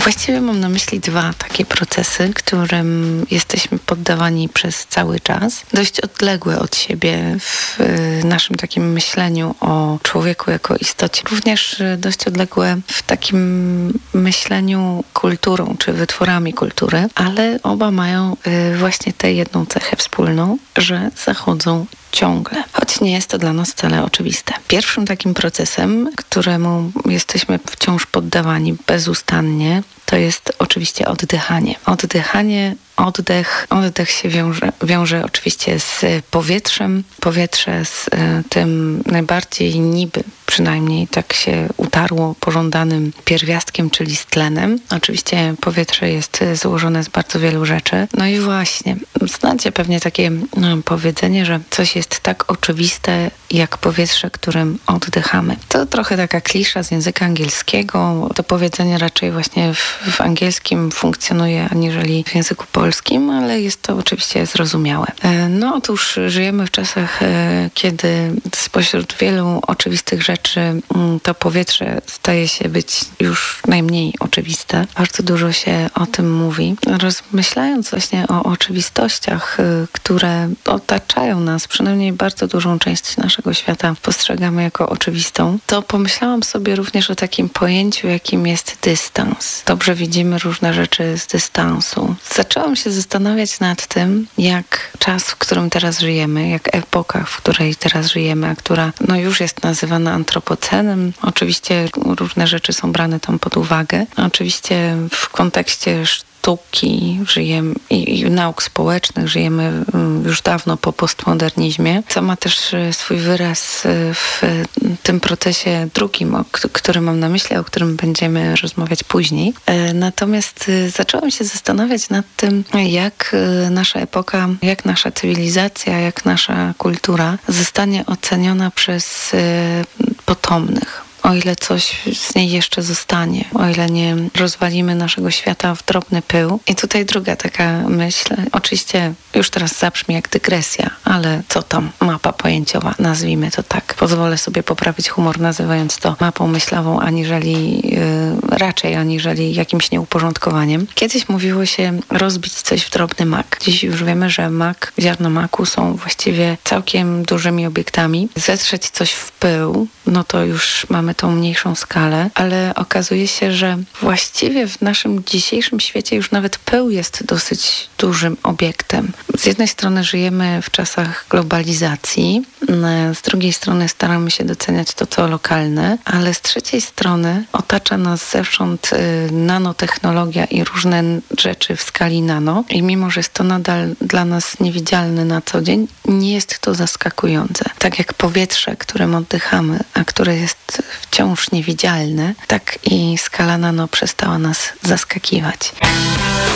Właściwie mam na myśli dwa takie procesy, którym jesteśmy poddawani przez cały czas. Dość odległe od siebie w naszym takim myśleniu o człowieku jako istocie. Również dość odległe w takim myśleniu kulturą czy wytworami kultury, ale oba mają właśnie tę jedną cechę wspólną, że zachodzą ciągle, choć nie jest to dla nas wcale oczywiste. Pierwszym takim procesem, któremu jesteśmy wciąż poddawani bezustannie, to jest oczywiście oddychanie. Oddech się wiąże oczywiście z powietrzem. Powietrze z tym najbardziej niby, przynajmniej tak się utarło, pożądanym pierwiastkiem, czyli z tlenem. Oczywiście powietrze jest złożone z bardzo wielu rzeczy. No i właśnie, znacie pewnie takie powiedzenie, że coś jest tak oczywiste jak powietrze, którym oddychamy. To trochę taka klisza z języka angielskiego. To powiedzenie raczej właśnie w angielskim funkcjonuje aniżeli w języku polskim, ale jest to oczywiście zrozumiałe. No otóż żyjemy w czasach, kiedy spośród wielu oczywistych rzeczy to powietrze staje się być już najmniej oczywiste. Bardzo dużo się o tym mówi. Rozmyślając właśnie o oczywistościach, które otaczają nas, przynajmniej bardzo dużą część naszego świata postrzegamy jako oczywistą, to pomyślałam sobie również o takim pojęciu, jakim jest dystans. Dobrze widzimy różne rzeczy z dystansu. Zaczęłam się zastanawiać nad tym, jak czas, w którym teraz żyjemy, jak epoka, w której teraz żyjemy, a która już jest nazywana antropocenem. Oczywiście różne rzeczy są brane tam pod uwagę. Oczywiście w kontekście sztuki żyjemy i nauk społecznych żyjemy już dawno po postmodernizmie, co ma też swój wyraz w tym procesie drugim, który mam na myśli, o którym będziemy rozmawiać później. Natomiast zaczęłam się zastanawiać nad tym, jak nasza epoka, jak nasza cywilizacja, jak nasza kultura zostanie oceniona przez potomnych. O ile coś z niej jeszcze zostanie, o ile nie rozwalimy naszego świata w drobny pył. I tutaj druga taka myśl, oczywiście już teraz zabrzmi jak dygresja, ale co tam, mapa pojęciowa, nazwijmy to tak. Pozwolę sobie poprawić humor, nazywając to mapą myślową, aniżeli jakimś nieuporządkowaniem. Kiedyś mówiło się rozbić coś w drobny mak. Dziś już wiemy, że ziarno maku są właściwie całkiem dużymi obiektami. Zetrzeć coś w pył, no to już mamy tą mniejszą skalę, ale okazuje się, że właściwie w naszym dzisiejszym świecie już nawet pył jest dosyć dużym obiektem. Z jednej strony żyjemy w czasach globalizacji, z drugiej strony staramy się doceniać to, co lokalne, ale z trzeciej strony otacza nas zewsząd nanotechnologia i różne rzeczy w skali nano i mimo, że jest to nadal dla nas niewidzialne na co dzień, nie jest to zaskakujące. Tak jak powietrze, którym oddychamy, a które jest wciąż niewidzialne, tak i skala nano przestała nas zaskakiwać.